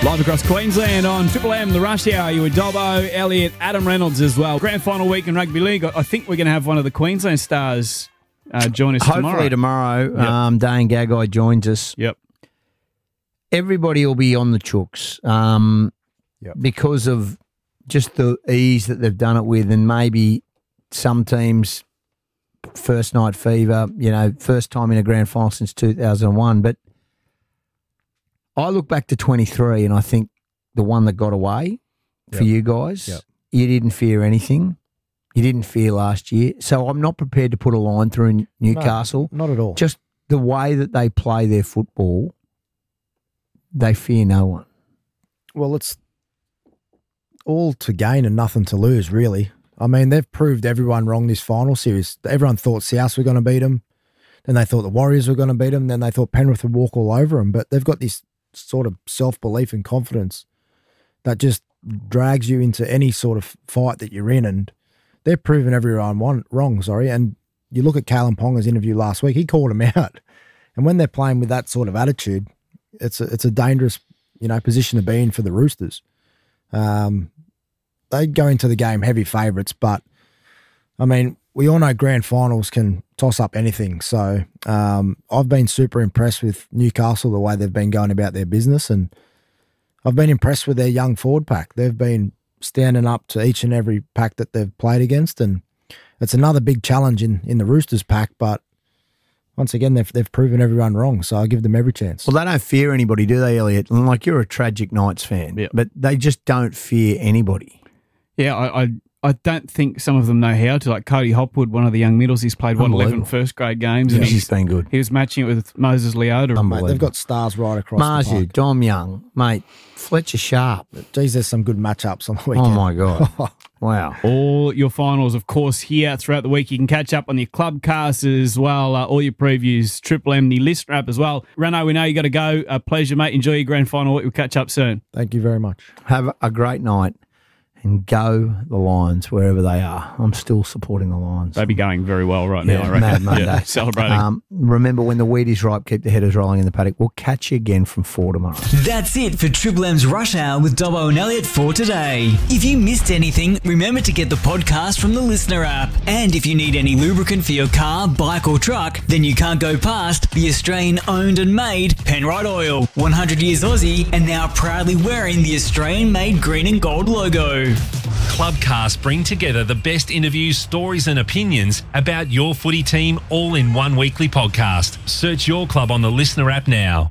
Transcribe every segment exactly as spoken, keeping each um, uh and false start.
Live across Queensland on Triple M, the Rush Hour. You with Dobbo, Elliot, Adam Reynolds as well. Grand final week in Rugby League. I think we're going to have one of the Queensland stars uh, join us Hopefully tomorrow. tomorrow, Yep. um, Dane Gagai joins us. Yep. Everybody will be on the chooks um, Yep. because of just the ease that they've done it with, and maybe some teams first night fever, you know, first time in a grand final since two thousand one. But I look back to twenty-three and I think the one that got away for Yep. you guys, Yep. you didn't fear anything. You didn't fear last year. So I'm not prepared to put a line through Newcastle. Not at all. Just the way that they play their football, they fear no one. Well, it's all to gain and nothing to lose, really. I mean, they've proved everyone wrong this final series. Everyone thought South were going to beat them. Then they thought the Warriors were going to beat them. Then they thought Penrith would walk all over them. But they've got this sort of self-belief and confidence that just drags you into any sort of fight that you're in. And they're proving everyone one, wrong, sorry. And you look at Kalen Ponga's interview last week, he called him out. And when they're playing with that sort of attitude, it's a, it's a dangerous, you know, position to be in for the Roosters. Um, they go into the game heavy favourites, but I mean, we all know grand finals can toss up anything. So um, I've been super impressed with Newcastle, the way they've been going about their business, and I've been impressed with their young forward pack. They've been standing up to each and every pack that they've played against, and it's another big challenge in, in the Roosters pack, but once again, they've, they've proven everyone wrong, so I give them every chance. Well, they don't fear anybody, do they, Elliot? Like, you're a tragic Knights fan, Yep. but they just don't fear anybody. Yeah, I, I I don't think some of them know how to. Like Cody Hopwood, one of the young middles, he's played, what, eleven Unbelievable. first grade games. Yeah, and he's he's, been good. he was matching it with Moses Leota. Unbelievable. Mate, they've got stars right across the Marju, park. Dom Young, mate, Fletcher Sharp. Geez, there's some good matchups on the weekend. Oh, my God. Wow. All your finals, of course, here throughout the week. You can catch up on your club casts as well. Uh, all your previews, Triple M, the listener app as well. Reno, we know you got to go. A pleasure, mate. Enjoy your grand final week. We'll catch up soon. Thank you very much. Have a great night and go the Lions wherever they are. I'm still supporting the Lions. They'd be going very well right Yeah, now, I reckon. Mad Monday. Yeah, celebrating. Um, remember, when the wheat is ripe, keep the headers rolling in the paddock. We'll catch you again from four tomorrow. That's it for Triple M's Rush Hour with Dobbo and Elliot for today. If you missed anything, remember to get the podcast from the Listener app. And if you need any lubricant for your car, bike or truck, then you can't go past the Australian owned and made Penrite Oil. one hundred years Aussie and now proudly wearing the Australian made green and gold logo. Clubcast bring together the best interviews, stories and opinions about your footy team all in one weekly podcast. Search your club on the Listener app now.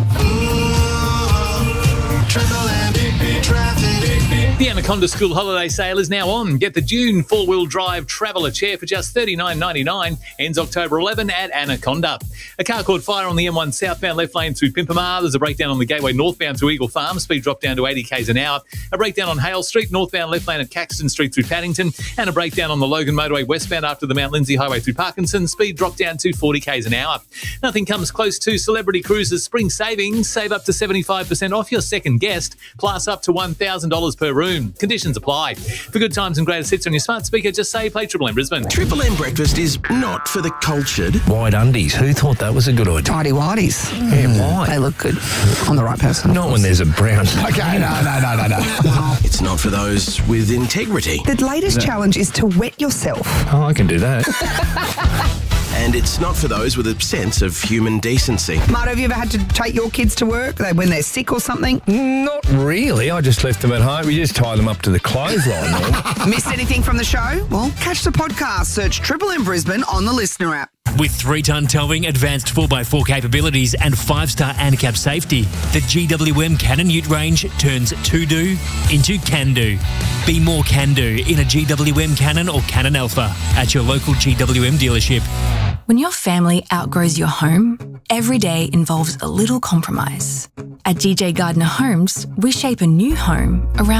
The Anaconda School Holiday Sale is now on. Get the Dune four-wheel drive Traveller chair for just thirty-nine ninety-nine. Ends October eleventh at Anaconda. A car caught fire on the M one southbound left lane through Pimpamar. There's a breakdown on the Gateway northbound through Eagle Farm. Speed dropped down to eighty k's an hour. A breakdown on Hale Street northbound left lane at Caxton Street through Paddington. And a breakdown on the Logan Motorway westbound after the Mount Lindsay Highway through Parkinson. Speed dropped down to forty k's an hour. Nothing comes close to Celebrity Cruises Spring Savings. Save up to seventy-five percent off your second guest, plus up to one thousand dollars per room. Conditions apply. For good times and greatest hits on your smart speaker, just say play Triple M Brisbane. Triple M breakfast is not for the cultured. White undies. Who thought that was a good idea? Tidy whities. Yeah, why? They look good on the right person. Not when there's a brown. Okay, no, no, no, no, no. It's not for those with integrity. The latest challenge is to wet yourself. Oh, I can do that. And it's not for those with a sense of human decency. Marta, have you ever had to take your kids to work they, when they're sick or something? Not really. I just left them at home. We just tie them up to the clothesline. Missed anything from the show? Well, catch the podcast. Search Triple M Brisbane on the Listener app. With three-ton towing, advanced four by four capabilities and five-star ANCAP safety, the G W M Cannon Ute range turns to-do into can-do. Be more can-do in a G W M Cannon or Cannon Alpha at your local G W M dealership. When your family outgrows your home, every day involves a little compromise. At D J Gardner Homes, we shape a new home around